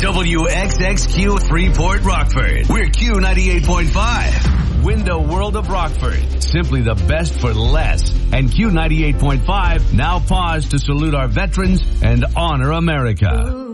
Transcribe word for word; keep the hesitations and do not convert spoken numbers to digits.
W X X Q Freeport Rockford. We're Q ninety-eight point five. Window World of Rockford. Simply the best for less. And Q ninety-eight point five now pause to salute our veterans and honor America.